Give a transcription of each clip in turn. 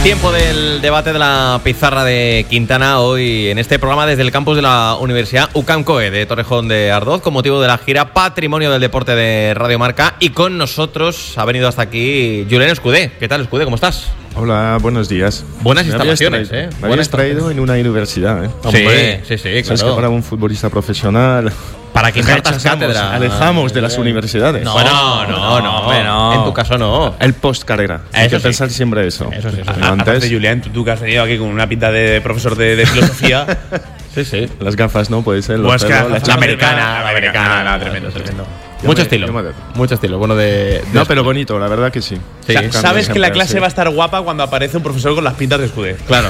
Tiempo del debate de la pizarra de Quintana hoy en este programa desde el campus de la Universidad UCAM COE de Torrejón de Ardoz con motivo de la gira Patrimonio del Deporte de Radio Marca, y con nosotros ha venido hasta aquí Julen Escudé. ¿Qué tal, Escudé? ¿Cómo estás? Hola, buenos días. Buenas instalaciones, Me habías traído en una universidad, Sí, claro. Es que para un futbolista profesional, para que alejamos de las universidades. No. En tu caso no. El post-carrera. Hay que pensar siempre eso. Eso sí. Antes de Julián, tú que has venido aquí con una pinta de profesor de filosofía. Sí. Las gafas, ¿no? Puede ser. Pues que la americana, tremendo. Mucho estilo. Bueno, No, pero bonito, la verdad que sí. Sabes que la clase va a estar guapa cuando aparece un profesor con las pintas de Escudé. Claro.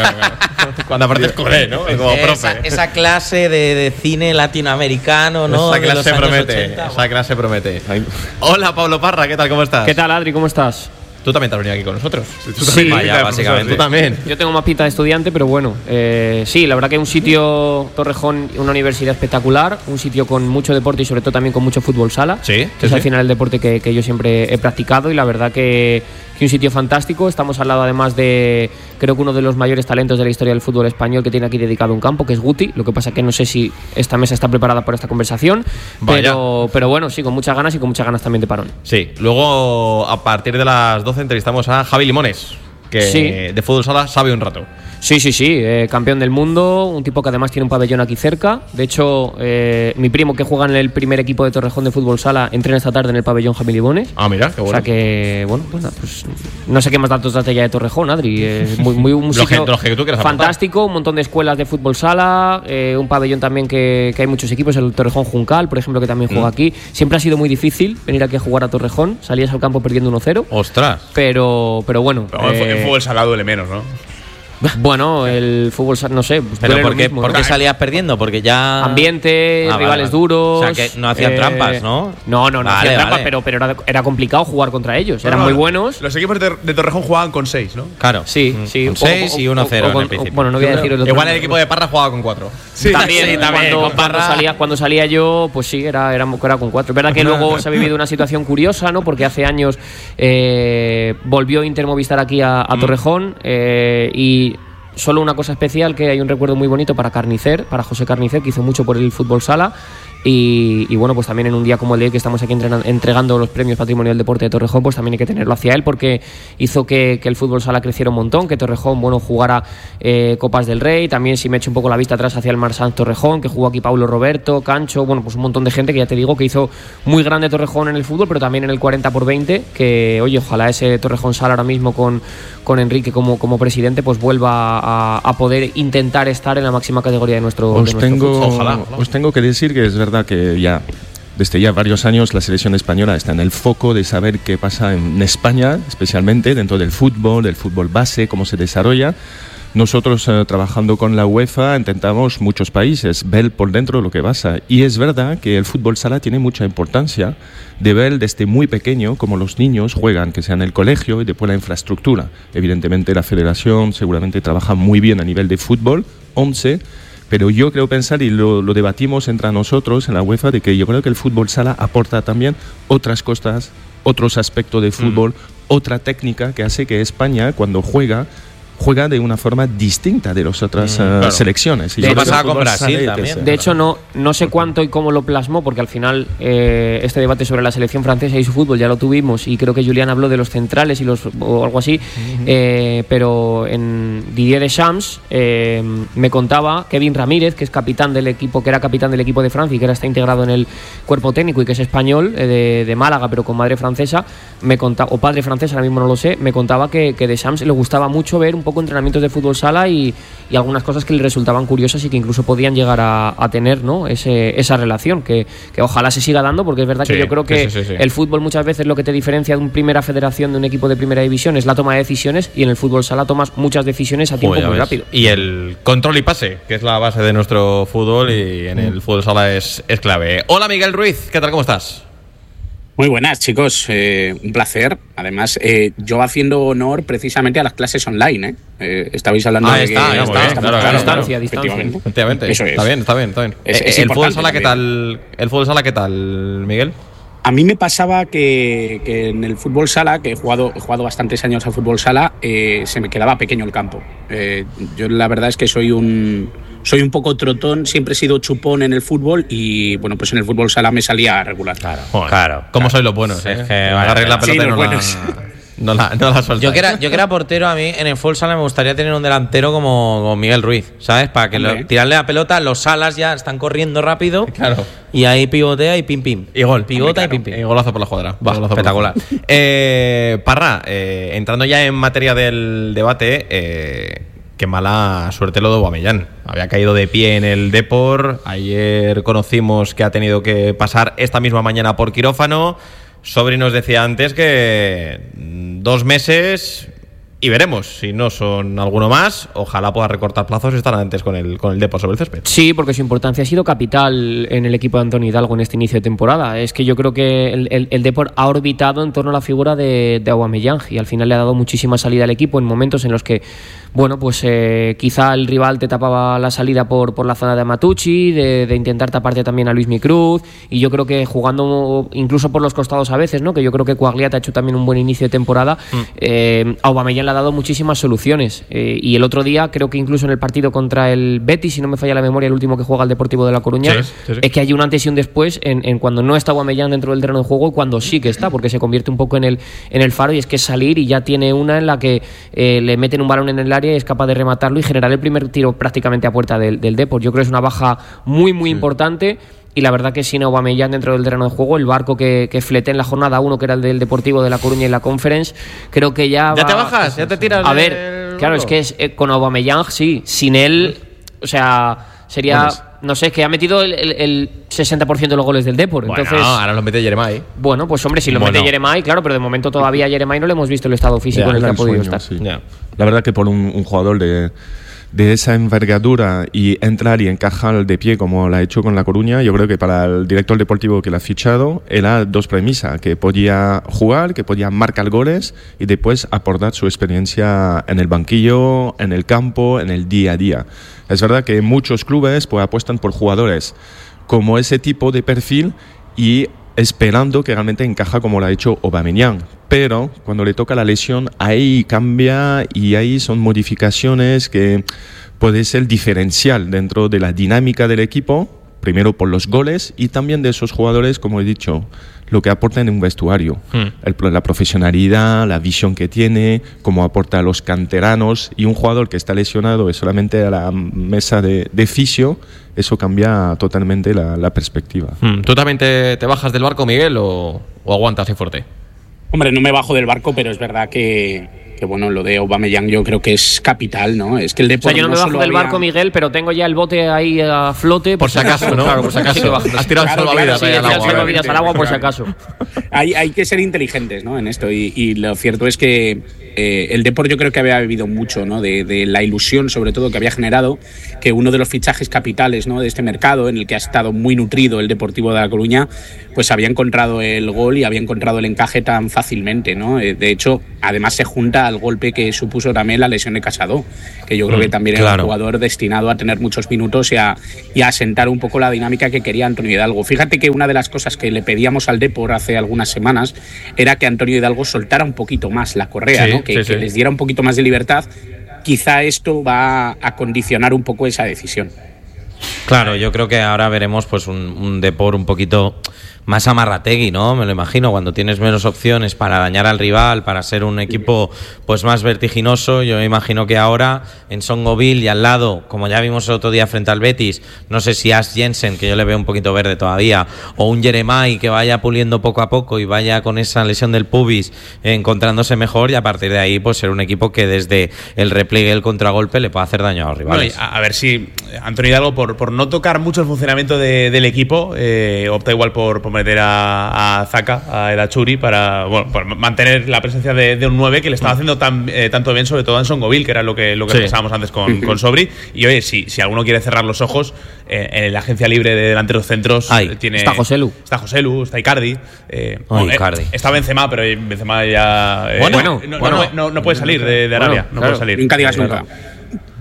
Cuando aparece Escudé, ¿no? Como profe. Esa clase de cine latinoamericano, ¿no? Esa clase promete. Hola, Pablo Parra, ¿qué tal? ¿Cómo estás? ¿Qué tal, Adri? ¿Cómo estás? Tú también te has venido aquí con nosotros. Sí, vaya, básicamente. Tú también. Yo tengo más pinta de estudiante, pero bueno. Sí, la verdad que un sitio, Torrejón, una universidad espectacular, un sitio con mucho deporte y sobre todo también con mucho fútbol sala. Sí. Que es al final el deporte que yo siempre he practicado, y la verdad que un sitio fantástico. Estamos al lado además de, creo que uno de los mayores talentos de la historia del fútbol español, que tiene aquí dedicado un campo, que es Guti. Lo que pasa que no sé si esta mesa está preparada para esta conversación, pero bueno, sí, con muchas ganas y con muchas ganas también de parón. Sí, luego a partir de las 12 entrevistamos a Javi Limones, que de fútbol sala sabe un rato. Sí, campeón del mundo, un tipo que además tiene un pabellón aquí cerca. De hecho, mi primo, que juega en el primer equipo de Torrejón de fútbol sala, entrena esta tarde en el pabellón Javi Limones. Ah, mira, qué bueno. O sea que, pues no sé qué más datos date ya de Torrejón, Adri. Un sitio que tú quieras fantástico, aportar. un montón de escuelas de fútbol sala, un pabellón también que hay muchos equipos, el Torrejón Juncal, por ejemplo, que también juega aquí. Siempre ha sido muy difícil venir aquí a jugar a Torrejón, salías al campo perdiendo 1-0. ¡Ostras! Pero bueno. El fútbol sala duele menos, ¿no? Bueno, el fútbol, no sé. Pues ¿pero por qué salías perdiendo? Porque ya. Ambiente, rivales duros. O sea, que no hacían trampas, ¿no? No hacían trampas, pero era complicado jugar contra ellos. Eran muy buenos. Los equipos de Torrejón jugaban con 6, ¿no? Claro. Sí. Con 6 y 1-0 en el principio. Bueno, no voy a decir el otro. Igual el equipo de Parra jugaba con 4. Sí, también. Cuando salía yo, pues sí, era con 4. Es verdad que luego se ha vivido una situación curiosa, ¿no? Porque hace años volvió Inter Movistar aquí a Torrejón, y solo una cosa especial, que hay un recuerdo muy bonito para José Carnicer, que hizo mucho por el fútbol sala. Y bueno, pues también en un día como el de hoy, que estamos aquí entregando los premios Patrimonio del Deporte de Torrejón, pues también hay que tenerlo hacia él, porque hizo que el fútbol sala creciera un montón, que Torrejón, jugara Copas del Rey. También, si me echo un poco la vista atrás hacia el Marsans Torrejón, que jugó aquí Paulo Roberto, Cancho, pues un montón de gente que ya te digo que hizo muy grande Torrejón en el fútbol, pero también en el 40x20, que oye, ojalá ese Torrejón sala ahora mismo con Enrique como presidente, pues vuelva a poder intentar estar en la máxima categoría de nuestro fútbol. Ojalá. Os tengo que decir que es verdad que desde ya varios años la selección española está en el foco de saber qué pasa en España, especialmente dentro del fútbol base, cómo se desarrolla. Nosotros, trabajando con la UEFA, intentamos muchos países ver por dentro lo que pasa. Y es verdad que el fútbol sala tiene mucha importancia de ver desde muy pequeño cómo los niños juegan, que sea en el colegio, y después la infraestructura. Evidentemente la federación seguramente trabaja muy bien a nivel de fútbol, 11, pero yo creo pensar, y lo debatimos entre nosotros en la UEFA, de que yo creo que el fútbol sala aporta también otras cosas, otros aspectos de fútbol, otra técnica que hace que España, cuando juega de una forma distinta de las otras selecciones. Lo pasaba con Brasil también. De hecho, no sé cuánto y cómo lo plasmó, porque al final este debate sobre la selección francesa y su fútbol ya lo tuvimos, y creo que Julián habló de los centrales o algo así, pero en Didier Deschamps me contaba Kevin Ramírez, que es capitán del equipo, que era capitán del equipo de Francia y que ahora está integrado en el cuerpo técnico y que es español, de Málaga, pero con madre francesa, o padre francés, ahora mismo no lo sé, me contaba que Deschamps le gustaba mucho ver un poco entrenamientos de fútbol sala y algunas cosas que le resultaban curiosas y que incluso podían llegar a tener, ¿no? esa relación, que ojalá se siga dando, porque es verdad que yo creo que el fútbol muchas veces lo que te diferencia de una primera federación, de un equipo de primera división, es la toma de decisiones, y en el fútbol sala tomas muchas decisiones a tiempo muy rápido. Y el control y pase, que es la base de nuestro fútbol, y en el fútbol sala es clave. Hola, Miguel Ruiz, ¿qué tal? ¿Cómo estás? Muy buenas, chicos. Un placer. Además, yo haciendo honor precisamente a las clases online. Estabais hablando de que distancia. Efectivamente. Eso es. Está bien. Es ¿El fútbol importante sala qué tal? ¿El fútbol sala qué tal, Miguel? A mí me pasaba que en el fútbol sala, que he jugado bastantes años al fútbol sala, se me quedaba pequeño el campo. Yo la verdad es que soy un poco trotón, siempre he sido chupón en el fútbol y bueno, pues en el fútbol sala me salía regular. Claro. ¿Cómo sois los buenos? Es que agarréis la pelota y no la soltáis. Yo que era portero, a mí en el fútbol sala me gustaría tener un delantero como Miguel Ruiz, ¿sabes? Para que tirarle la pelota, los salas ya están corriendo rápido. Claro. Y ahí pivotea y pim. Y gol. Pivota y pim. Y golazo por la cuadra. Espectacular. Parra, entrando ya en materia del debate, qué mala suerte lo de Aubameyang. Había caído de pie en el Depor. Ayer conocimos que ha tenido que pasar esta misma mañana por quirófano. Sobri nos decía antes que 2 meses y veremos si no son alguno más. Ojalá pueda recortar plazos y estar antes con el Depor sobre el césped. Sí, porque su importancia ha sido capital en el equipo de Antonio Hidalgo en este inicio de temporada. Es que yo creo que el Depor ha orbitado en torno a la figura de Aubameyang y al final le ha dado muchísima salida al equipo en momentos en los que, bueno, pues quizá el rival te tapaba la salida por la zona de Matucci, de intentar taparte también a Luismi Cruz, y yo creo que jugando incluso por los costados a veces, ¿no? Que yo creo que Quagliata ha hecho también un buen inicio de temporada. Aubameyang le ha dado muchísimas soluciones, y el otro día creo que incluso en el partido contra el Betis, si no me falla la memoria, el último que juega el Deportivo de La Coruña, sí. Es que hay un antes y un después en cuando no está Aubameyang dentro del terreno de juego y cuando sí que está, porque se convierte un poco en el faro, y es que es salir y ya tiene una en la que le meten un balón en el área y es capaz de rematarlo y generar el primer tiro prácticamente a puerta del Depor. Yo creo que es una baja muy importante, y la verdad que sin Aubameyang dentro del terreno de juego, el barco que fleté en la jornada 1, que era el del Deportivo de La Coruña y la Conference, creo que ya ¿Ya te bajas? ¿Ya te tiras? A ver, claro, es que con Aubameyang sí, sin él, o sea, sería... No sé, es que ha metido el 60% de los goles del Depor. Bueno, entonces, ahora los mete Jeremai. Bueno, pues hombre, si lo mete Jeremai, claro, pero de momento todavía a Jeremai no le hemos visto el estado físico en el que ha podido estar. Sí. La verdad que por un jugador de esa envergadura y entrar y encajar de pie como lo ha hecho con La Coruña, yo creo que para el director deportivo que lo ha fichado era 2 premisas: que podía jugar, que podía marcar goles y después aportar su experiencia en el banquillo, en el campo, en el día a día. Es verdad que muchos clubes pues apuestan por jugadores como ese tipo de perfil y esperando que realmente encaja como lo ha hecho Aubameyang, pero cuando le toca la lesión ahí cambia y ahí son modificaciones que puede ser diferencial dentro de la dinámica del equipo, primero por los goles y también de esos jugadores, como he dicho, lo que aporta en un vestuario, la profesionalidad, la visión que tiene, cómo aporta a los canteranos, y un jugador que está lesionado es solamente a la mesa de fisio, eso cambia totalmente la perspectiva. ¿Tú también te bajas del barco, Miguel, o aguantas ahí fuerte? Hombre, no me bajo del barco, pero es verdad que bueno, lo de Aubameyang yo creo que es capital, ¿no? Es que el Depor, o sea, yo no me bajo del barco, Miguel, pero tengo ya el bote ahí a flote. Por si acaso, ¿no? Claro, por si acaso. Has tirado el salvavidas al agua, por si acaso. Hay que ser inteligentes, ¿no? En esto, y lo cierto es que el Depor yo creo que había vivido mucho, ¿no? De la ilusión, sobre todo, que había generado que uno de los fichajes capitales, ¿no? De este mercado, en el que ha estado muy nutrido el Deportivo de La Coruña, pues había encontrado el gol y había encontrado el encaje tan fácilmente, ¿no? De hecho, además se junta al golpe que supuso también la lesión de Casado, que yo creo que también era un jugador destinado a tener muchos minutos y a asentar un poco la dinámica que quería Antonio Hidalgo. Fíjate que una de las cosas que le pedíamos al Depor hace algunas semanas era que Antonio Hidalgo soltara un poquito más la correa, ¿no? Que les diera un poquito más de libertad. Quizá esto va a condicionar un poco esa decisión. Claro, yo creo que ahora veremos pues un Depor un poquito más amarrategui, ¿no? Me lo imagino, cuando tienes menos opciones para dañar al rival, para ser un equipo pues más vertiginoso. Yo me imagino que ahora en Songoville y al lado, como ya vimos el otro día frente al Betis, no sé si Ash Jensen, que yo le veo un poquito verde todavía, o un Jeremai que vaya puliendo poco a poco y vaya con esa lesión del pubis encontrándose mejor, y a partir de ahí pues ser un equipo que desde el repliegue y el contragolpe le puede hacer daño a los rivales. Bueno, a ver si Antonio Hidalgo, por no tocar mucho el funcionamiento del equipo, opta igual por meter a Zaka, a El Achuri, para mantener la presencia de un 9 que le estaba haciendo tanto bien, sobre todo en Songoville, que era lo que pensábamos antes con Sobri. Y oye, si alguno quiere cerrar los ojos, en la agencia libre de delanteros centros está Joselu, está Icardi, Icardi. Está Benzema, pero Benzema ya no puede salir de Arabia. Nunca digas nunca.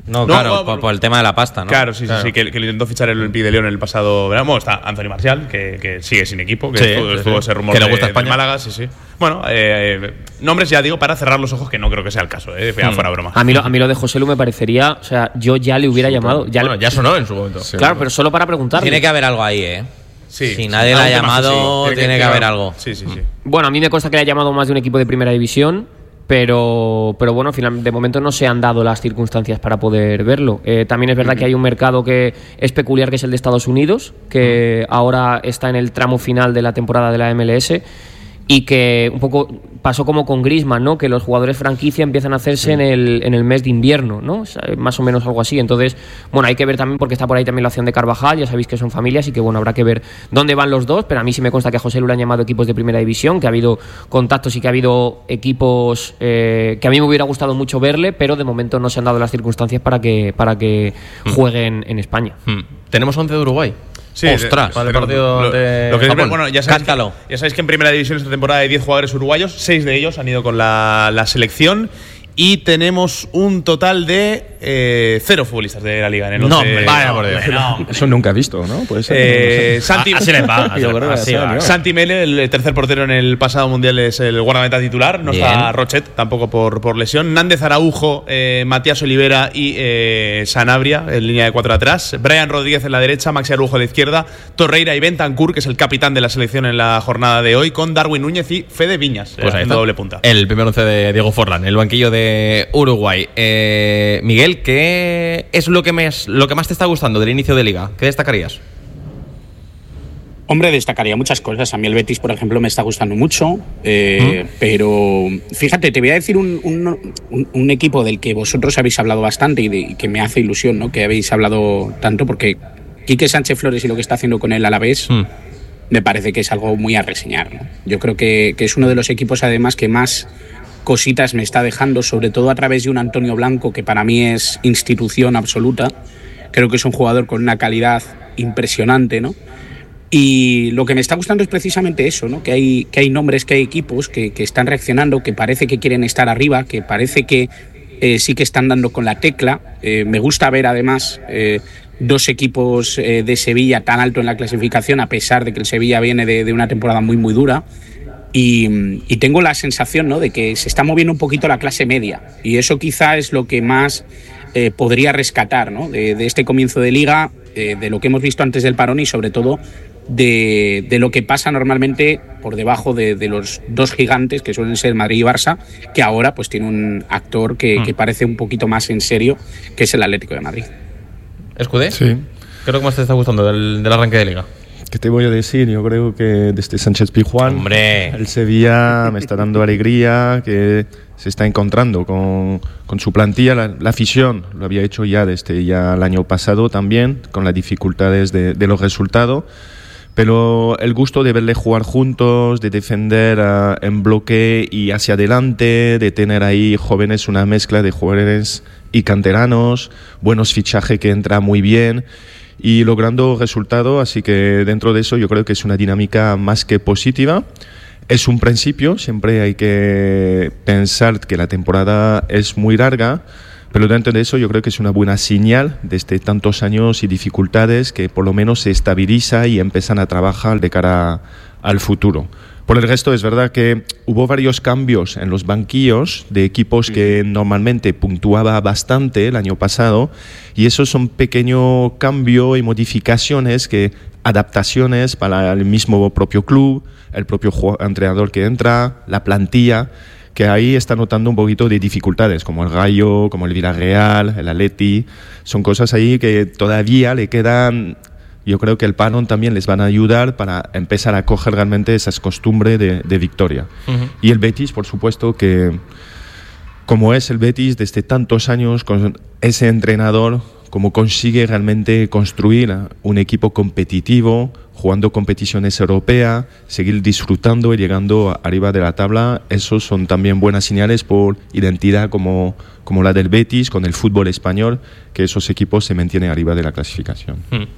No, claro, por el tema de la pasta, ¿no? Claro, sí, que lo intentó fichar el Olympique de Lyon en el pasado verano. Bueno, está Anthony Martial, que sigue sin equipo, que estuvo ese rumor que le gusta España. de Málaga, sí. Bueno, nombres ya digo para cerrar los ojos, que no creo que sea el caso, fuera broma. A mí lo de Joselu me parecería, o sea, yo ya le hubiera llamado. Ya sonó en su momento. Sí, claro, pero solo para preguntarle. Tiene que haber algo ahí, ¿eh? Sí, si nadie la ha llamado, tiene que haber algo. Sí. Bueno, a mí me consta que le ha llamado más de un equipo de primera división. Pero bueno, de momento no se han dado las circunstancias para poder verlo. También es verdad que hay un mercado que es peculiar, que es el de Estados Unidos, que ahora está en el tramo final de la temporada de la MLS, y que un poco pasó como con Griezmann, ¿no? Que los jugadores franquicia empiezan a hacerse en el mes de invierno, ¿no? O sea, más o menos algo así. Entonces, bueno, hay que ver también, porque está por ahí también la opción de Carvajal, ya sabéis que son familias, y que bueno, habrá que ver dónde van los dos, pero a mí sí me consta que a Joselu le han llamado equipos de primera división, que ha habido contactos y que ha habido equipos que a mí me hubiera gustado mucho verle, pero de momento no se han dado las circunstancias para que jueguen en España. ¿Tenemos 11 de Uruguay? Sí, ostras, para el partido de Japón. Bueno, ya sabéis que en primera división esta temporada hay 10 jugadores uruguayos, 6 de ellos han ido con la selección, y tenemos un total de 0 futbolistas de la liga en el 11. No, vaya por Dios. Eso nunca he visto, ¿no? Puede ser. Santi, así le va. Santi Mele, el tercer portero en el pasado mundial, es el guardameta titular. No está Rochet, tampoco por lesión. Nández Araujo, Matías Olivera y Sanabria en línea de 4 atrás. Brian Rodríguez en la derecha, Maxi Araujo a la izquierda, Torreira y Bentancur, que es el capitán de la selección en la jornada de hoy, con Darwin Núñez y Fede Viñas, pues en doble punta. El primer 11 de Diego Forlán, el banquillo de Uruguay. Miguel, ¿qué es lo que más te está gustando del inicio de liga? ¿Qué destacarías? Hombre, destacaría muchas cosas. A mí el Betis, por ejemplo, me está gustando mucho, pero fíjate, te voy a decir un equipo del que vosotros habéis hablado bastante y que me hace ilusión, ¿no? Que habéis hablado tanto, porque Quique Sánchez Flores y lo que está haciendo con el Alavés me parece que es algo muy a reseñar, ¿no? Yo creo que es uno de los equipos, además, que más cositas me está dejando, sobre todo a través de un Antonio Blanco, que para mí es institución absoluta. Creo que es un jugador con una calidad impresionante, ¿no? Y lo que me está gustando es precisamente eso, ¿no? Que hay nombres, que hay equipos que están reaccionando, que parece que quieren estar arriba, que parece que sí que están dando con la tecla. Me gusta ver, además, 2 equipos de Sevilla tan alto en la clasificación, a pesar de que el Sevilla viene de una temporada muy, muy dura. Y tengo la sensación, ¿no?, de que se está moviendo un poquito la clase media, y eso quizá es lo que más podría rescatar, ¿no?, de este comienzo de liga, de lo que hemos visto antes del parón, y sobre todo de lo que pasa normalmente por debajo de los 2 gigantes que suelen ser Madrid y Barça, que ahora pues tiene un actor que parece un poquito más en serio, que es el Atlético de Madrid. ¿Escudé? Sí. ¿Qué es lo que más te está gustando del arranque de liga? ¿Qué te voy a decir? Yo creo que desde Sánchez Pizjuán, ¡hombre!, el Sevilla me está dando alegría, que se está encontrando con su plantilla. La afición lo había hecho ya desde ya el año pasado también, con las dificultades de los resultados. Pero el gusto de verle jugar juntos, de defender en bloque y hacia adelante, de tener ahí jóvenes, una mezcla de jóvenes y canteranos, buenos fichajes que entran muy bien y logrando resultados. Así que dentro de eso yo creo que es una dinámica más que positiva. Es un principio, siempre hay que pensar que la temporada es muy larga, pero dentro de eso yo creo que es una buena señal desde tantos años y dificultades, que por lo menos se estabiliza y empiezan a trabajar de cara al futuro. Por el resto es verdad que hubo varios cambios en los banquillos de equipos que normalmente puntuaba bastante el año pasado, y esos son pequeños cambios y modificaciones, adaptaciones para el mismo propio club, el propio entrenador que entra, la plantilla, que ahí está notando un poquito de dificultades, como el Rayo, como el Villarreal, el Atleti. Son cosas ahí que todavía le quedan. Yo creo que el parón también les van a ayudar para empezar a coger realmente esas costumbres de victoria. Y el Betis, por supuesto, que como es el Betis desde tantos años, con ese entrenador, como consigue realmente construir un equipo competitivo, jugando competiciones europeas, seguir disfrutando y llegando arriba de la tabla. Esos son también buenas señales por identidad como la del Betis, con el fútbol español, que esos equipos se mantienen arriba de la clasificación.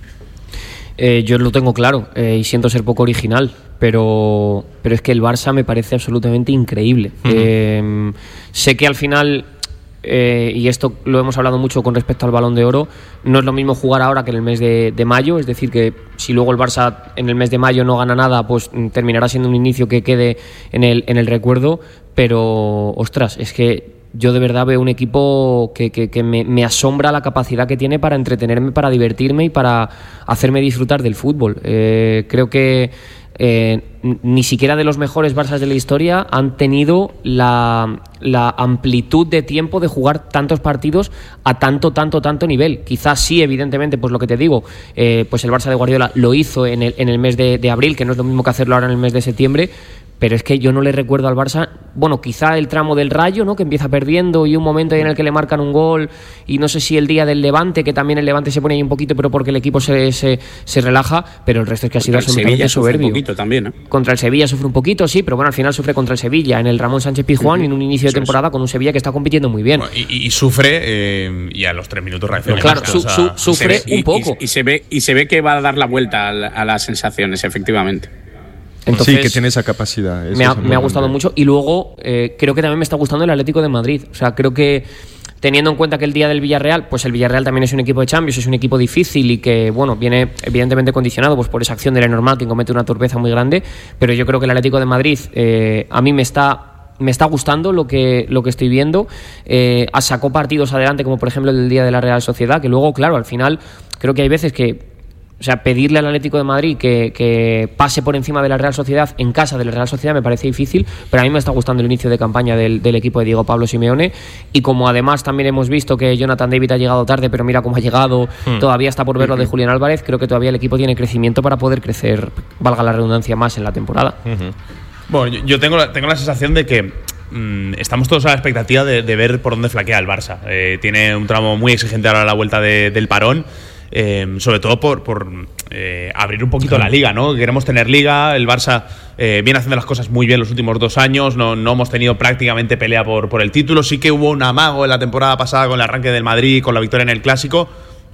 Yo lo tengo claro, y siento ser poco original, pero es que el Barça me parece absolutamente increíble. Sé que al final y esto lo hemos hablado mucho con respecto al Balón de Oro, no es lo mismo jugar ahora que en el mes de mayo, es decir, que si luego el Barça en el mes de mayo no gana nada, pues terminará siendo un inicio que quede en el recuerdo, pero ostras, es que yo de verdad veo un equipo que me asombra la capacidad que tiene para entretenerme, para divertirme y para hacerme disfrutar del fútbol. Creo que ni siquiera de los mejores Barças de la historia han tenido la amplitud de tiempo de jugar tantos partidos a tanto nivel. Quizás sí, evidentemente, pues lo que te digo, pues el Barça de Guardiola lo hizo en el mes de abril, que no es lo mismo que hacerlo ahora en el mes de septiembre. Pero es que yo no le recuerdo al Barça, bueno, quizá el tramo del Rayo, ¿no?, que empieza perdiendo y un momento ahí en el que le marcan un gol, y no sé si el día del Levante, que también el Levante se pone ahí un poquito, pero porque el equipo se relaja, pero el resto es que ha sido absolutamente soberbio. Un poquito también, ¿eh? Contra el Sevilla sufre un poquito, sí, pero bueno, al final sufre contra el Sevilla, en el Ramón Sánchez Pizjuán, y en un inicio de temporada con un Sevilla que está compitiendo muy bien. Bueno, y sufre, y a los 3 minutos reacciona. Claro, sufre un poco. Y se ve que va a dar la vuelta a las sensaciones, efectivamente. Entonces, sí, que tiene esa capacidad. Me ha gustado mucho. Y luego creo que también me está gustando el Atlético de Madrid. O sea, creo que teniendo en cuenta que el día del Villarreal, pues el Villarreal también es un equipo de Champions, es un equipo difícil y que, bueno, viene evidentemente condicionado pues por esa acción de Lenormand, que comete una torpeza muy grande, pero yo creo que el Atlético de Madrid a mí me está gustando lo que estoy viendo. Sacó partidos adelante, como por ejemplo el día de la Real Sociedad, que luego, claro, al final creo que hay veces que, o sea, pedirle al Atlético de Madrid que pase por encima de la Real Sociedad en casa de la Real Sociedad me parece difícil, pero a mí me está gustando el inicio de campaña del equipo de Diego Pablo Simeone, y como además también hemos visto que Jonathan David ha llegado tarde, pero mira cómo ha llegado, todavía está por ver lo de Julián Álvarez, creo que todavía el equipo tiene crecimiento para poder crecer, valga la redundancia, más en la temporada. Bueno, yo tengo la sensación de que estamos todos a la expectativa de ver por dónde flaquea el Barça. Tiene un tramo muy exigente ahora a la vuelta del parón. Sobre todo por abrir un poquito la liga, ¿no? Queremos tener liga. El Barça viene haciendo las cosas muy bien los últimos 2 años. No hemos tenido prácticamente pelea por el título. Sí que hubo un amago en la temporada pasada con el arranque del Madrid, con la victoria en el Clásico.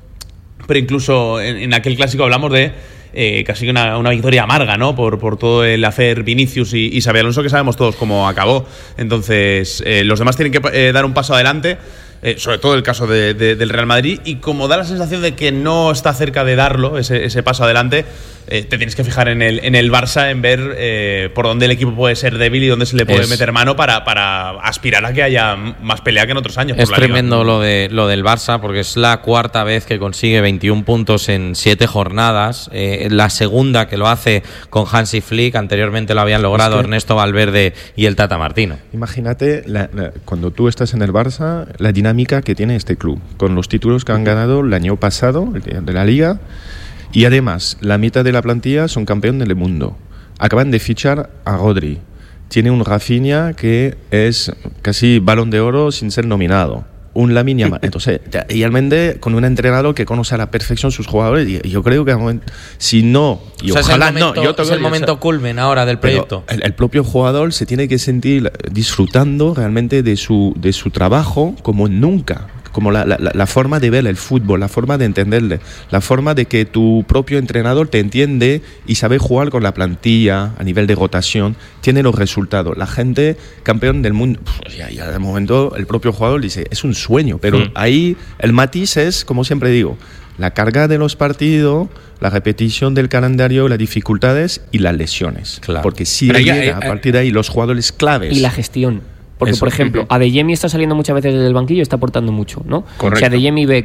Pero incluso en aquel Clásico hablamos de casi una victoria amarga, ¿no? Por todo el hacer Vinicius y Xabi Alonso, que sabemos todos cómo acabó. Entonces, los demás tienen que dar un paso adelante. Sobre todo el caso del Real Madrid, y como da la sensación de que no está cerca de darlo ese paso adelante, te tienes que fijar en el Barça, en ver por dónde el equipo puede ser débil y dónde se le puede meter mano para aspirar a que haya más pelea que en otros años. Es tremendo lo del Barça, porque es la 4ª vez que consigue 21 puntos en 7 jornadas, la segunda que lo hace con Hansi Flick, anteriormente lo habían logrado Ernesto Valverde y el Tata Martino. Imagínate cuando tú estás en el Barça, la dinámica que tiene este club, con los títulos que han ganado el año pasado de la Liga, y además la mitad de la plantilla son campeón del mundo. Acaban de fichar a Rodri. Tiene un Rafinha que es casi Balón de Oro sin ser nominado. Un Lamine Yamal. Entonces, realmente con un entrenador que conoce a la perfección sus jugadores, y yo creo que si no, y ojalá es el momento culmen ahora del proyecto. El propio jugador se tiene que sentir disfrutando realmente de su trabajo como nunca. Como la forma de ver el fútbol, la forma de entenderle, la forma de que tu propio entrenador te entiende y sabe jugar con la plantilla a nivel de rotación, tiene los resultados. La gente, campeón del mundo, ya de momento el propio jugador dice, es un sueño, pero ahí el matiz es, como siempre digo, la carga de los partidos, la repetición del calendario, las dificultades y las lesiones. Claro. Porque si llega a partir de ahí los jugadores claves. Y la gestión. Porque, por ejemplo, Adeyemi está saliendo muchas veces desde el banquillo y está aportando mucho, ¿no? Correcto. Si Adeyemi ve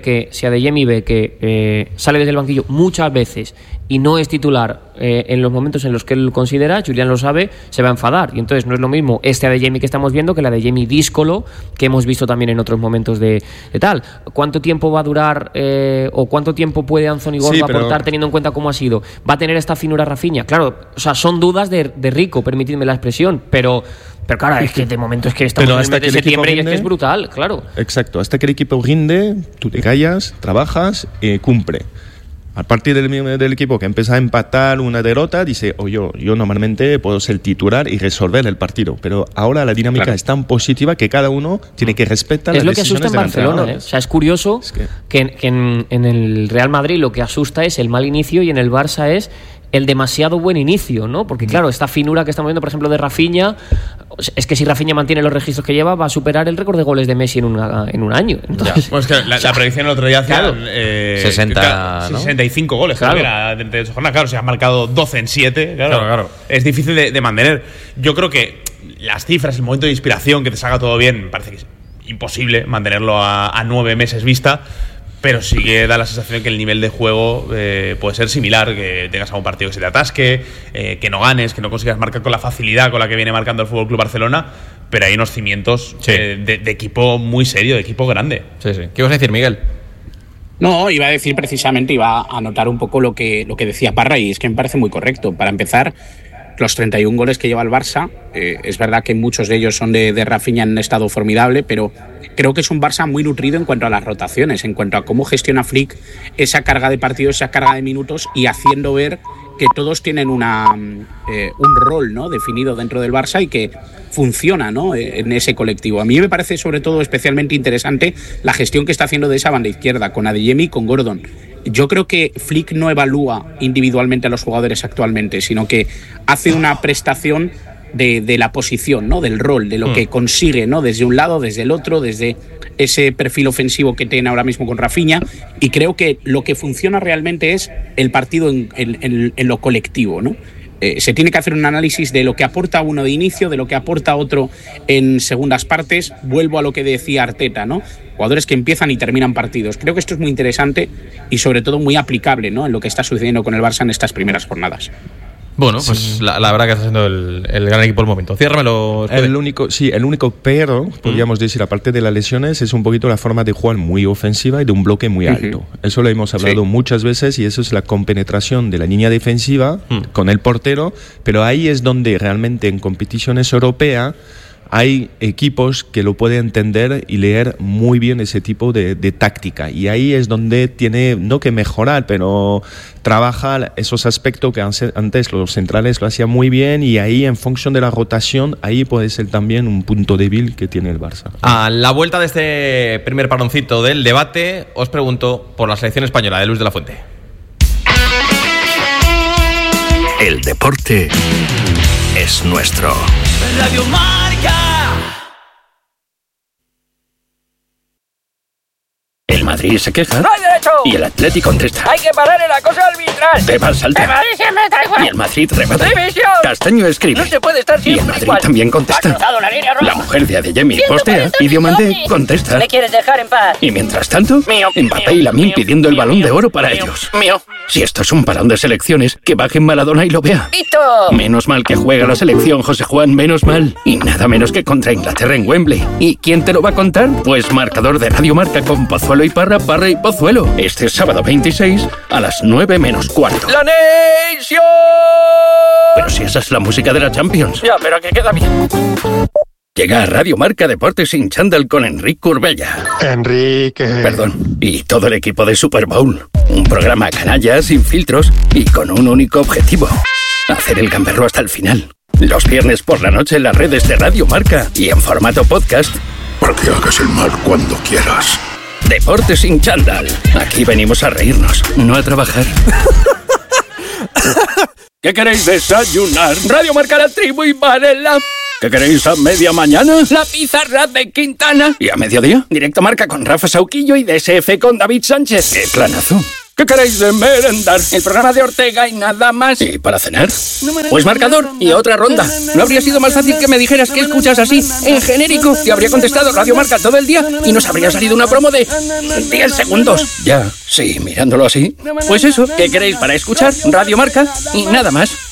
que sale desde el banquillo muchas veces y no es titular en los momentos en los que él considera, Julián lo sabe, se va a enfadar. Y entonces no es lo mismo este Adeyemi que estamos viendo que el Adeyemi díscolo que hemos visto también en otros momentos de tal. ¿Cuánto tiempo va a durar o cuánto tiempo puede Anthony Gordon aportar teniendo en cuenta cómo ha sido? ¿Va a tener esta finura Rafinha? Claro, o sea, son dudas de Rico, permitidme la expresión, pero claro, es que de momento es que estamos en el mes de septiembre y es que es brutal, claro. Exacto, hasta que el equipo rinde, tú te callas, trabajas y cumple. A partir del equipo que empieza a empatar una derrota, dice, yo normalmente puedo ser titular y resolver el partido. Pero ahora la dinámica es tan positiva que cada uno tiene que respetar las decisiones del entrenador. Es lo que asusta en Barcelona. O sea, es curioso que en el Real Madrid lo que asusta es el mal inicio y en el Barça es el demasiado buen inicio, ¿no? Porque claro, esta finura que estamos viendo, por ejemplo, de Rafinha, es que si Rafinha mantiene los registros que lleva, va a superar el récord de goles de Messi en un año. Entonces, Bueno, es que la predicción el otro día hacía Claro. 65 goles, Claro. creo que era de 38 jornadas. Claro, se ha marcado 12 en 7. Claro. Es difícil de mantener. Yo creo que las cifras, el momento de inspiración, que te salga todo bien, parece que es imposible mantenerlo a 9 meses vista. Pero sí que da la sensación que el nivel de juego puede ser similar, que tengas algún partido que se te atasque, que no ganes, que no consigas marcar con la facilidad con la que viene marcando el FC Barcelona, pero hay unos cimientos de equipo muy serio, de equipo grande. Sí. ¿Qué ibas a decir, Miguel? No, iba a decir precisamente, iba a anotar un poco lo que decía Parra, y es que me parece muy correcto. Para empezar, los 31 goles que lleva el Barça, es verdad que muchos de ellos son de Rafinha en un estado formidable, pero creo que es un Barça muy nutrido en cuanto a las rotaciones, en cuanto a cómo gestiona Flick esa carga de partidos, esa carga de minutos, y haciendo ver que todos tienen un rol, ¿no?, definido dentro del Barça y que funciona, ¿no?, en ese colectivo. A mí me parece sobre todo especialmente interesante la gestión que está haciendo de esa banda izquierda, con Adeyemi y con Gordon. Yo creo que Flick no evalúa individualmente a los jugadores actualmente, sino que hace una prestación de la posición, ¿no?, del rol, de lo que consigue, ¿no?, desde un lado, desde el otro, desde ese perfil ofensivo que tiene ahora mismo con Rafinha, y creo que lo que funciona realmente es el partido en lo colectivo, ¿no? Se tiene que hacer un análisis de lo que aporta uno de inicio, de lo que aporta otro en segundas partes. Vuelvo a lo que decía Arteta, ¿no? Jugadores que empiezan y terminan partidos. Creo que esto es muy interesante y sobre todo muy aplicable, ¿no?, en lo que está sucediendo con el Barça en estas primeras jornadas. Bueno, pues la verdad que está siendo el gran equipo del momento. Ciérramelo. El único pero, podríamos decir, aparte de las lesiones, es un poquito la forma de jugar muy ofensiva y de un bloque muy alto. Eso lo hemos hablado muchas veces, y eso es la compenetración de la línea defensiva con el portero, pero ahí es donde realmente en competiciones europeas hay equipos que lo pueden entender y leer muy bien ese tipo de táctica, y ahí es donde tiene, no que mejorar, pero trabaja esos aspectos que antes los centrales lo hacían muy bien, y ahí en función de la rotación, ahí puede ser también un punto débil que tiene el Barça. A la vuelta de este primer paroncito del debate, os pregunto por la selección española de Luis de la Fuente. El deporte es nuestro. Radio Marca. El Madrid se queja. ¡No hay derecho! Y el Atlético contesta. ¡Hay que parar el acoso arbitral! Pepa salta. ¡El Madrid siempre está igual! Y el Madrid remata. ¡División! Castaño escribe. ¡No se puede estar Y el siempre Madrid igual! también ¡Ha contesta. cruzado la línea roja! La mujer de Adeyemi ¡Siento postea. molestar Y Diomandé mis ovnis! contesta. ¿Me quieres dejar en paz? Y mientras tanto, Mío, Mbappé mío, y Lamine mío, pidiendo el mío, balón de mío, oro para mío, ellos. ¡Mío! Si esto es un parón de selecciones, que bajen Maradona y lo vea. ¡Pito! Menos mal que juega la selección, José Juan, menos mal. Y nada menos que contra Inglaterra en Wembley. ¿Y quién te lo va a contar? Pues marcador de Radio Marca con Pozuelo y Parra, Parra y Pozuelo. Este sábado 26 a las 9 menos cuarto. ¡La Nation! Pero si esa es la música de la Champions. Ya, pero que queda bien. Llega a Radio Marca Deportes sin chándal con Enrique Curbella. Enrique. Perdón. Y todo el equipo de Super Bowl. Un programa canalla, sin filtros y con un único objetivo. Hacer el gamberro hasta el final. Los viernes por la noche en las redes de Radio Marca y en formato podcast. Para que hagas el mal cuando quieras. Deportes sin chándal. Aquí venimos a reírnos, no a trabajar. ¿Qué queréis desayunar? Radio Marca, La Tribu y Varela. ¿Qué queréis a media mañana? La pizarra de Quintana. ¿Y a mediodía? Directo Marca con Rafa Sauquillo y DSF con David Sánchez. ¡Qué planazo! ¿Qué queréis de merendar? El programa de Ortega y nada más. ¿Y para cenar? Pues marcador y otra ronda. ¿No habría sido más fácil que me dijeras que escuchas así, en genérico? Te habría contestado Radio Marca todo el día y nos habría salido una promo de 10 segundos. Ya, sí, mirándolo así. Pues eso, ¿qué queréis para escuchar? Radio Marca y nada más.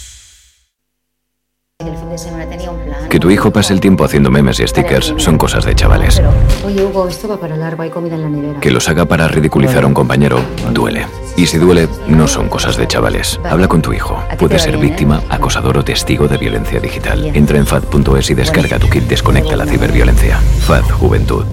El fin de semana tenía un plan. Que tu hijo pase el tiempo haciendo memes y stickers son cosas de chavales. Pero, oye, Hugo, esto va para largo, hay comida en la nevera. Que los haga para ridiculizar a un compañero duele. Y si duele, no son cosas de chavales. Habla con tu hijo. Puede ser víctima, acosador o testigo de violencia digital. Entra en FAD.es y descarga tu kit Desconecta la ciberviolencia. FAD Juventud.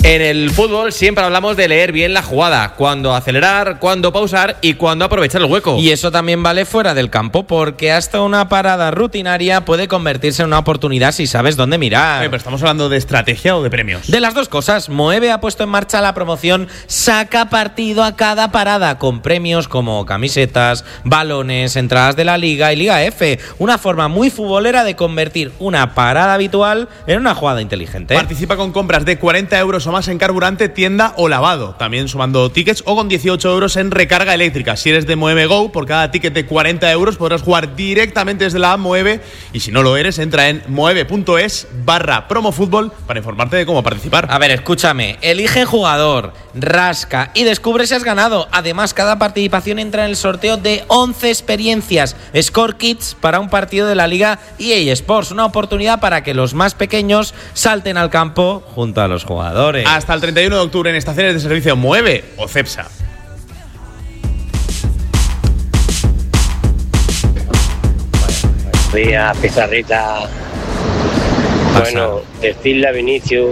En el fútbol siempre hablamos de leer bien la jugada, cuándo acelerar, cuándo pausar y cuándo aprovechar el hueco. Y eso también vale fuera del campo, porque hasta una parada rutinaria puede convertirse en una oportunidad si sabes dónde mirar. Pero estamos hablando de estrategia o de premios. De las dos cosas. Moeve ha puesto en marcha la promoción Saca partido a cada parada, con premios como camisetas, balones, entradas de la Liga y Liga F. Una forma muy futbolera de convertir una parada habitual en una jugada inteligente. Participa con compras de 40 euros o más en carburante, tienda o lavado. También sumando tickets, o con 18 euros en recarga eléctrica. Si eres de Moeve Go, por cada ticket de 40 euros podrás jugar directamente desde la app Moeve. Y si no lo eres, entra en moeve.es/promofútbol para informarte de cómo participar. A ver, escúchame. Elige jugador, rasca y descubre si has ganado. Además, cada participación entra en el sorteo de 11 experiencias Score Kits para un partido de la Liga EA Sports. Una oportunidad para que los más pequeños salten al campo junto a los jugadores. Hasta el 31 de octubre en estaciones de servicio Moeve o Cepsa. Buenos días, Pizarrita. Bueno, decirle a Vinicius,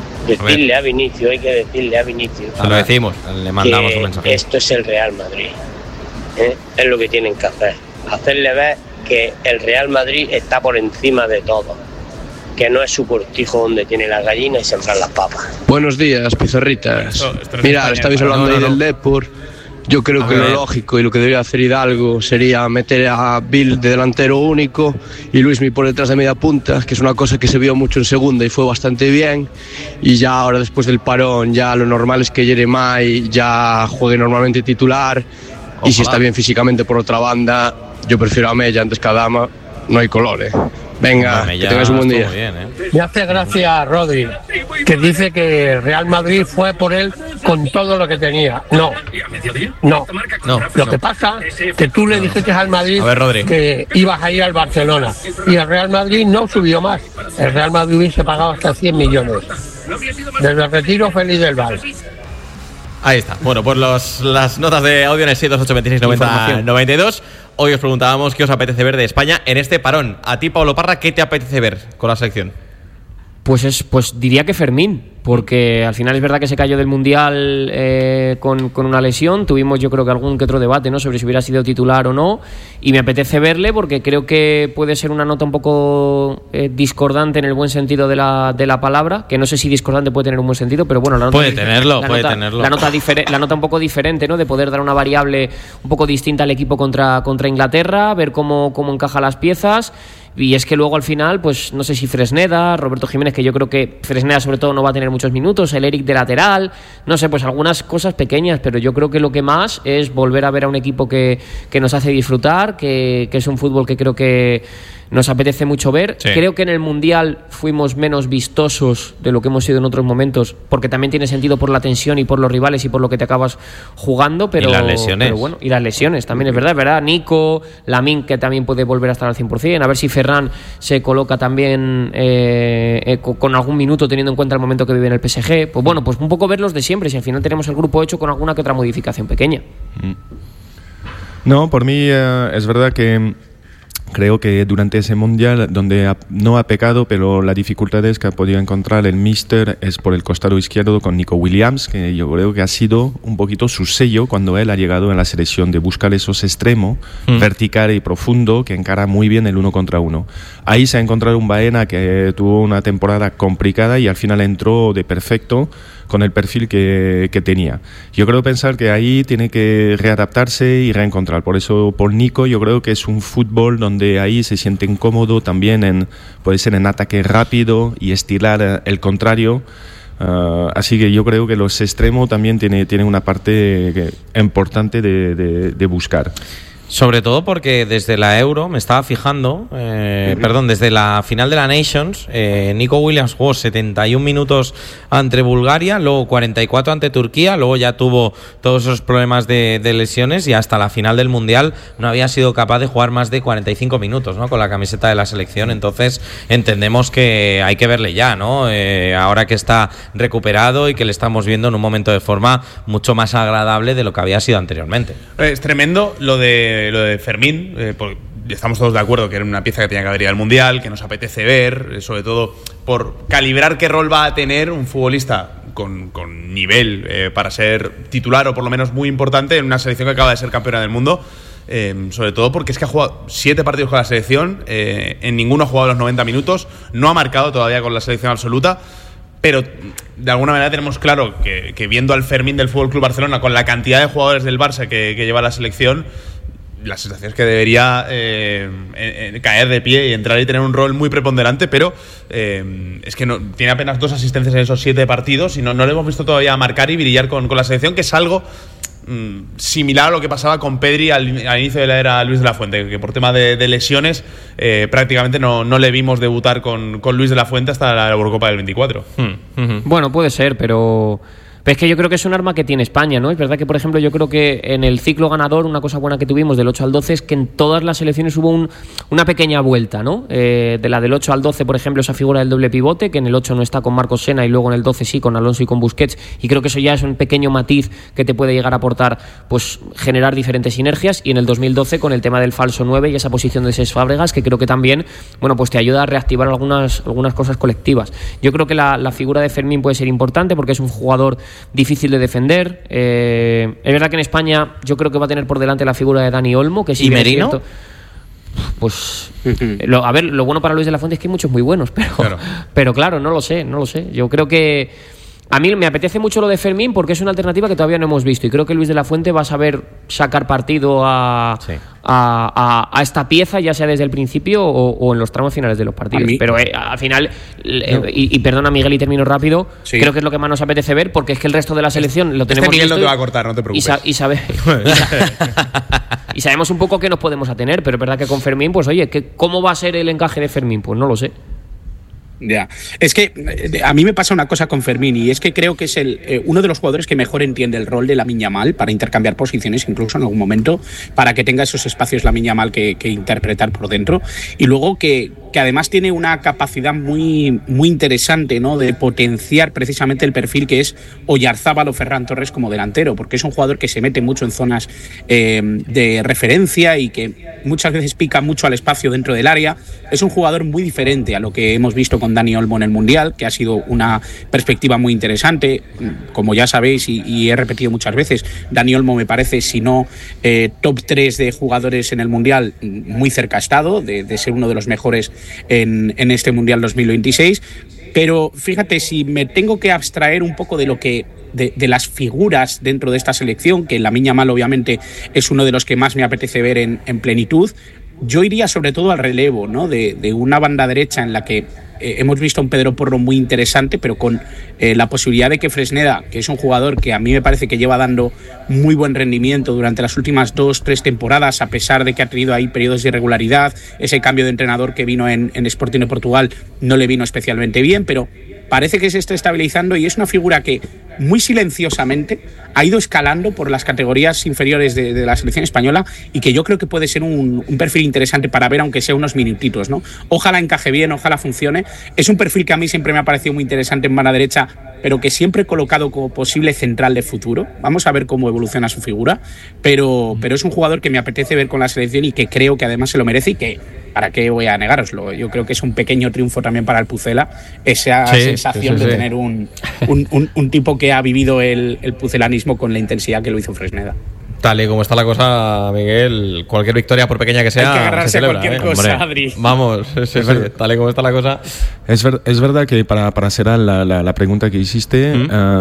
hay que decirle a Vinicius. Se lo decimos, le mandamos un mensaje. Esto es el Real Madrid. Es lo que tienen que hacer. Hacerle ver que el Real Madrid está por encima de todo. Que no es su cortijo donde tiene las gallinas y sembrar las papas. Buenos días, Pizarritas. Mira, estabais hablando ahí del Depor. Yo creo que lo lógico y lo que debería hacer Hidalgo sería meter a Bill de delantero único y Luismi por detrás de media punta, que es una cosa que se vio mucho en segunda y fue bastante bien. Y ya ahora, después del parón, ya lo normal es que Jeremai ya juegue normalmente titular. Y si está bien físicamente por otra banda, yo prefiero a Mella antes que a Dama. No hay color, Venga, que tengáis un buen día. Bien, Me hace gracia Rodri, que dice que el Real Madrid fue por él con todo lo que tenía. No. Lo que pasa es que tú le dijiste al Madrid que ibas a ir al Barcelona y el Real Madrid no subió más. El Real Madrid hubiese pagado hasta 100 millones. Desde el retiro feliz del Val. Ahí está. Bueno, pues las notas de audio en el 628269092. Hoy os preguntábamos qué os apetece ver de España en este parón. A ti, Pablo Parra, ¿qué te apetece ver con la selección? Pues diría que Fermín, porque al final es verdad que se cayó del Mundial con una lesión. Tuvimos, yo creo que algún que otro debate, ¿no?, sobre si hubiera sido titular o no, y me apetece verle porque creo que puede ser una nota un poco discordante en el buen sentido de la palabra, que no sé si discordante puede tener un buen sentido, pero bueno, la nota puede tenerlo. La nota un poco diferente, ¿no?, de poder dar una variable un poco distinta al equipo contra Inglaterra, ver cómo encaja las piezas. Y es que luego al final, pues no sé si Fresneda, Roberto Jiménez, que yo creo que Fresneda sobre todo no va a tener muchos minutos, el Eric de lateral, no sé, pues algunas cosas pequeñas, pero yo creo que lo que más es volver a ver a un equipo que nos hace disfrutar, que es un fútbol que creo que nos apetece mucho ver. Sí. Creo que en el Mundial fuimos menos vistosos de lo que hemos sido en otros momentos, porque también tiene sentido por la tensión y por los rivales y por lo que te acabas jugando, pero, y las lesiones. Pero bueno, y las lesiones también es verdad. Nico, Lamine, que también puede volver a estar al 100%, a ver si Ferran se coloca también con algún minuto, teniendo en cuenta el momento que vive en el PSG. Pues bueno, pues un poco ver los de siempre, si al final tenemos el grupo hecho con alguna que otra modificación pequeña. No, por mí es verdad que creo que durante ese mundial, donde no ha pecado, pero la dificultad es que ha podido encontrar el míster es por el costado izquierdo con Nico Williams, que yo creo que ha sido un poquito su sello cuando él ha llegado en la selección, de buscar esos extremos vertical y profundo que encara muy bien el 1 contra 1. Ahí se ha encontrado un Baena que tuvo una temporada complicada y al final entró de perfecto con el perfil que tenía. Yo creo pensar que ahí tiene que readaptarse y reencontrar. Por eso, por Nico, yo creo que es un fútbol donde ahí se siente incómodo también, puede ser en ataque rápido y estirar el contrario. Así que yo creo que los extremos también tienen una parte importante de buscar. Sobre todo porque desde la Euro, me estaba fijando, desde la final de la Nations, Nico Williams jugó 71 minutos ante Bulgaria, luego 44 ante Turquía, luego ya tuvo todos esos problemas de lesiones y hasta la final del Mundial no había sido capaz de jugar más de 45 minutos, ¿no?, con la camiseta de la selección. Entonces entendemos que hay que verle ya, ¿no?, ahora que está recuperado y que le estamos viendo en un momento de forma mucho más agradable de lo que había sido anteriormente. Es tremendo lo de Fermín, estamos todos de acuerdo que era una pieza que tenía que haber ido al Mundial, que nos apetece ver, sobre todo por calibrar qué rol va a tener un futbolista con nivel para ser titular o por lo menos muy importante en una selección que acaba de ser campeona del mundo. Sobre todo porque es que ha jugado 7 partidos con la selección, en ninguno ha jugado los 90 minutos, no ha marcado todavía con la selección absoluta, pero de alguna manera tenemos claro que viendo al Fermín del FC Barcelona con la cantidad de jugadores del Barça que lleva la selección, la sensación es que debería caer de pie y entrar y tener un rol muy preponderante, pero es que no, tiene apenas 2 asistencias en esos 7 partidos y no le hemos visto todavía marcar y brillar con la selección, que es algo similar a lo que pasaba con Pedri al inicio de la era Luis de la Fuente, que por tema de lesiones prácticamente no le vimos debutar con Luis de la Fuente hasta la Eurocopa del 24. Bueno, puede ser, pero es que yo creo que es un arma que tiene España, ¿no? Es verdad que, por ejemplo, yo creo que en el ciclo ganador una cosa buena que tuvimos del 8 al 12 es que en todas las selecciones hubo una pequeña vuelta, ¿no? De la del 8 al 12, por ejemplo, esa figura del doble pivote, que en el 8 no está con Marcos Sena y luego en el 12 sí, con Alonso y con Busquets, y creo que eso ya es un pequeño matiz que te puede llegar a aportar, pues, generar diferentes sinergias, y en el 2012 con el tema del falso 9 y esa posición de Cesc Fábregas, que creo que también, bueno, pues te ayuda a reactivar algunas cosas colectivas. Yo creo que la figura de Fermín puede ser importante porque es un jugador difícil de defender. Es verdad que en España yo creo que va a tener por delante la figura de Dani Olmo, que sí. ¿Y Merino? Cierto, pues lo bueno para Luis de la Fuente es que hay muchos muy buenos, pero claro, no lo sé. Yo creo que a mí me apetece mucho lo de Fermín porque es una alternativa que todavía no hemos visto, y creo que Luis de la Fuente va a saber sacar partido a esta pieza, ya sea desde el principio o en los tramos finales de los partidos. Pero al final, y perdona Miguel y termino rápido, creo que es lo que más nos apetece ver, porque es que el resto de la selección lo tenemos Miguel visto no te va a cortar, no te preocupes. Y sabemos un poco qué nos podemos atener, pero es verdad que con Fermín, pues oye, ¿cómo va a ser el encaje de Fermín? Pues no lo sé. Ya, es que a mí me pasa una cosa con Fermín, y es que creo que es uno de los jugadores que mejor entiende el rol de Lamine Yamal para intercambiar posiciones, incluso en algún momento, para que tenga esos espacios Lamine Yamal que interpretar por dentro, y luego que además tiene una capacidad muy, muy interesante, ¿no?, de potenciar precisamente el perfil que es Oyarzábal o Ferran Torres como delantero, porque es un jugador que se mete mucho en zonas de referencia y que muchas veces pica mucho al espacio dentro del área. Es un jugador muy diferente a lo que hemos visto con Dani Olmo en el Mundial, que ha sido una perspectiva muy interesante. Como ya sabéis y he repetido muchas veces, Dani Olmo me parece, si no top 3 de jugadores en el Mundial, muy cerca ha estado de ser uno de los mejores en este Mundial 2026. Pero fíjate, si me tengo que abstraer un poco de lo que de las figuras dentro de esta selección, que Lamine Yamal obviamente es uno de los que más me apetece ver en plenitud, yo iría sobre todo al relevo, ¿no?, de una banda derecha en la que hemos visto a un Pedro Porro muy interesante, pero con la posibilidad de que Fresneda, que es un jugador que a mí me parece que lleva dando muy buen rendimiento durante las últimas 2-3 temporadas, a pesar de que ha tenido ahí periodos de irregularidad, ese cambio de entrenador que vino en Sporting de Portugal no le vino especialmente bien, pero parece que se está estabilizando y es una figura que muy silenciosamente ha ido escalando por las categorías inferiores de la selección española, y que yo creo que puede ser un perfil interesante para ver, aunque sea unos minutitos, ¿no? Ojalá encaje bien, ojalá funcione. Es un perfil que a mí siempre me ha parecido muy interesante en banda derecha, pero que siempre he colocado como posible central de futuro. Vamos a ver cómo evoluciona su figura, pero es un jugador que me apetece ver con la selección y que creo que además se lo merece, y que, ¿para qué voy a negároslo? Yo creo que es un pequeño triunfo también para el Pucela, esa sensación de tener un tipo que ha vivido el pucelanismo con la intensidad que lo hizo Fresneda. Tal y como está la cosa, Miguel, cualquier victoria, por pequeña que sea, hay que agarrarse se celebra, a cualquier cosa, Adri. Vamos, tal y como está la cosa. Es verdad que para cerrar la pregunta que hiciste,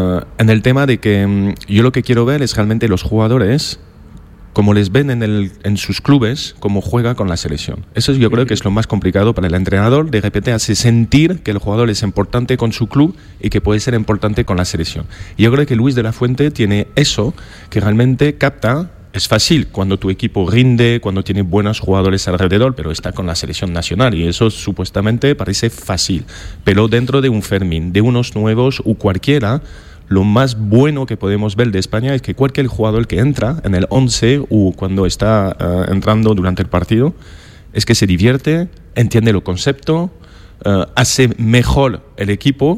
en el tema de que yo lo que quiero ver es realmente los jugadores, como les ven en sus clubes, cómo juega con la selección. Eso yo creo que es lo más complicado para el entrenador. De repente hace sentir que el jugador es importante con su club y que puede ser importante con la selección. Y yo creo que Luis de la Fuente tiene eso, que realmente capta. Es fácil cuando tu equipo rinde, cuando tiene buenos jugadores alrededor, pero está con la selección nacional, y eso supuestamente parece fácil. Pero dentro de un Fermín, de unos nuevos o cualquiera, lo más bueno que podemos ver de España es que cualquier jugador que entra en el 11 o cuando está entrando durante el partido, es que se divierte, entiende el concepto, hace mejor el equipo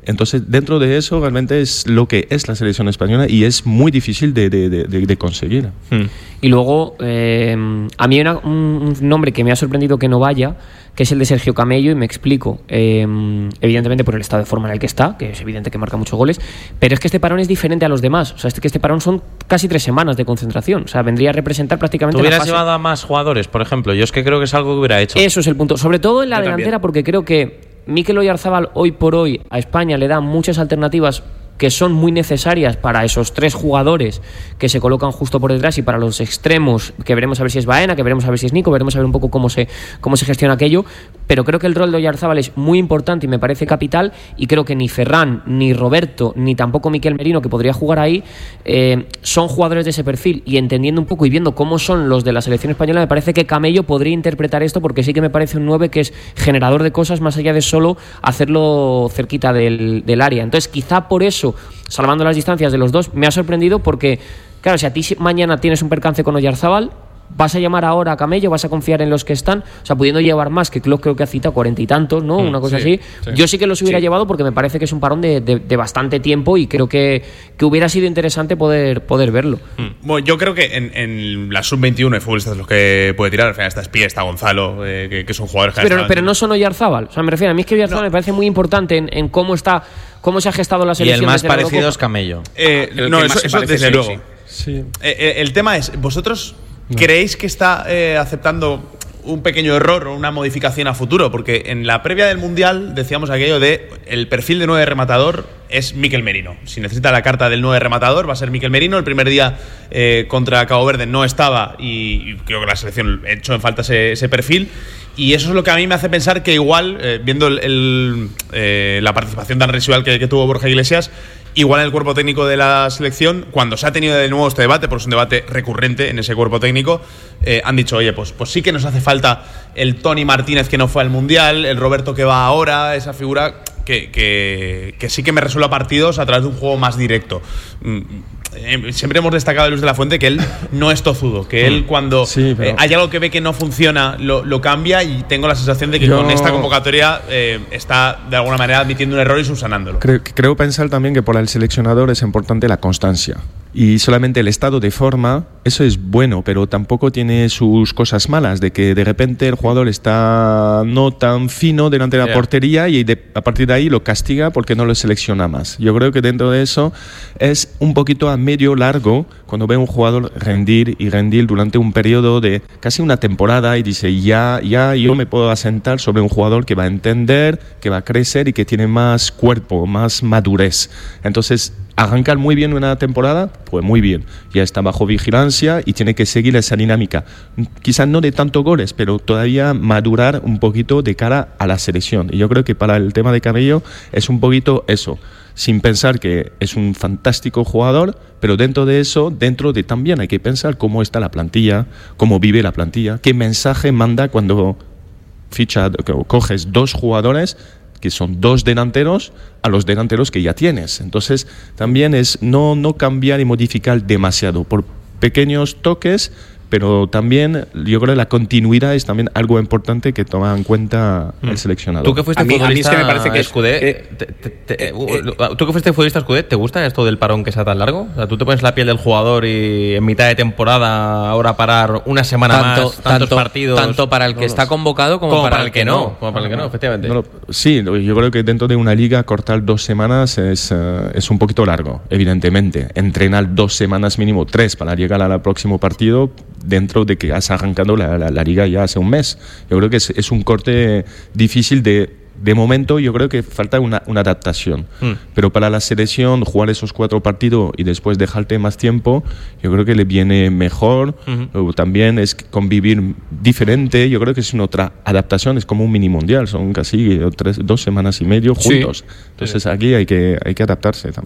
Entonces, dentro de eso, realmente es lo que es la selección española y es muy difícil de conseguir. Y luego, a mí hay un nombre que me ha sorprendido que no vaya, que es el de Sergio Camello, y me explico. Evidentemente por el estado de forma en el que está, que es evidente que marca muchos goles, pero es que este parón es diferente a los demás. O sea, este parón son casi 3 semanas de concentración. O sea, vendría a representar prácticamente... ¿Tú hubieras llevado a más jugadores, por ejemplo? Yo es que creo que es algo que hubiera hecho. Eso es el punto. Sobre todo en la delantera, porque creo que Mikel Oyarzabal hoy por hoy a España le da muchas alternativas que son muy necesarias para esos 3 jugadores que se colocan justo por detrás, y para los extremos, que veremos a ver si es Baena, que veremos a ver si es Nico, veremos a ver un poco cómo se gestiona aquello, pero creo que el rol de Oyarzabal es muy importante y me parece capital, y creo que ni Ferran, ni Roberto, ni tampoco Miquel Merino, que podría jugar ahí, son jugadores de ese perfil, y entendiendo un poco y viendo cómo son los de la selección española, me parece que Camello podría interpretar esto, porque sí que me parece un 9 que es generador de cosas más allá de solo hacerlo cerquita del área. Entonces quizá por eso, salvando las distancias de los dos, me ha sorprendido, porque claro, si a ti mañana tienes un percance con Oyarzabal, ¿vas a llamar ahora a Camello? ¿Vas a confiar en los que están? O sea, pudiendo llevar más, que creo que ha citado 40 y tantos, ¿no? Una cosa así. Sí. Yo sí que los hubiera llevado, porque me parece que es un parón de bastante tiempo, y creo que hubiera sido interesante poder verlo. Bueno, yo creo que en la sub-21 hay futbolistas los que puede tirar. Al final está Espía, está Gonzalo, que son jugadores que... Pero no son Oyarzabal. O sea, me refiero, a mí es que Oyarzabal me parece muy importante en cómo se ha gestado la selección. Y el más parecido es Camello. Eso desde luego. Sí. El tema es, ¿vosotros creéis que está aceptando un pequeño error o una modificación a futuro? Porque en la previa del Mundial decíamos aquello de el perfil de 9 rematador es Miquel Merino. Si necesita la carta del 9 rematador va a ser Miquel Merino. El primer día contra Cabo Verde no estaba, y creo que la selección echó en falta ese perfil. Y eso es lo que a mí me hace pensar que igual, viendo la participación tan residual que tuvo Borja Iglesias, igual en el cuerpo técnico de la selección, cuando se ha tenido de nuevo este debate, porque es un debate recurrente en ese cuerpo técnico, han dicho, oye, pues sí que nos hace falta el Toni Martínez que no fue al Mundial, el Roberto que va ahora, esa figura que sí que me resuelva partidos a través de un juego más directo. Siempre hemos destacado de Luis de la Fuente que él no es tozudo, que él cuando hay algo que ve que no funciona lo cambia, y tengo la sensación de que con esta convocatoria está de alguna manera admitiendo un error y subsanándolo. Creo pensar también que para el seleccionador es importante la constancia, y solamente el estado de forma, eso es bueno, pero tampoco tiene sus cosas malas, de que de repente el jugador está no tan fino delante de la portería, y a partir de ahí lo castiga porque no lo selecciona más. Yo creo que dentro de eso es un poquito a medio largo cuando ve a un jugador rendir durante un periodo de casi una temporada, y dice ya yo me puedo asentar sobre un jugador que va a entender, que va a crecer y que tiene más cuerpo, más madurez. Entonces, arrancar muy bien una temporada, pues muy bien, ya está bajo vigilancia y tiene que seguir esa dinámica, quizás no de tanto goles, pero todavía madurar un poquito de cara a la selección. Y yo creo que para el tema de Camello es un poquito eso, sin pensar que es un fantástico jugador, pero dentro de eso, también hay que pensar cómo está la plantilla, cómo vive la plantilla, qué mensaje manda cuando coges 2 jugadores que son 2 delanteros a los delanteros que ya tienes. Entonces también es no cambiar y modificar demasiado por pequeños toques, pero también yo creo que la continuidad es también algo importante que toma en cuenta el seleccionador. Tú que fuiste futbolista, me parece que tú que fuiste futbolista Escudet, ¿te gusta esto del parón que sea tan largo? O sea, tú te pones la piel del jugador y en mitad de temporada ahora parar una semana más, tantos partidos, tanto para el que está convocado como para el que no. Como para el que no, efectivamente. Sí, yo creo que dentro de una liga cortar 2 semanas es un poquito largo, evidentemente. Entrenar 2 semanas mínimo, 3 para llegar al próximo partido, dentro de que has arrancado la liga ya hace un mes. Yo creo que es un corte difícil de momento. Yo creo que falta una adaptación. Pero para la selección, jugar esos 4 partidos y después dejarte más tiempo, yo creo que le viene mejor. También es convivir diferente. Yo creo que es una otra adaptación. Es como un mini mundial. Son casi 2 semanas y medio juntos. Entonces aquí hay que adaptarse también.